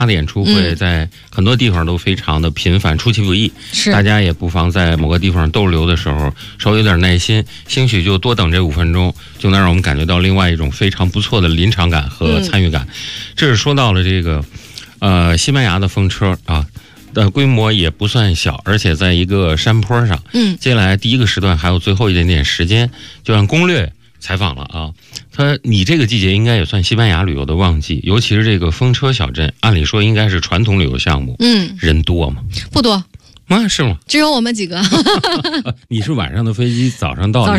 的演出会在很多地方都非常的频繁，出其不意。 是， 大家也不妨在某个地方逗留的时候稍微有点耐心，兴许就多等这5分钟，就能让我们感觉到另外一种非常不错的临场感和参与感。这是说到了这个西班牙的风车啊。的规模也不算小，而且在一个山坡上。接下来第一个时段还有最后一点点时间，就按攻略采访了啊。你这个季节应该也算西班牙旅游的旺季，尤其是这个风车小镇，按理说应该是传统旅游项目。人多吗？ 不多。 是吗？ 只有我们几个。 你是晚上的飞机，早上到的。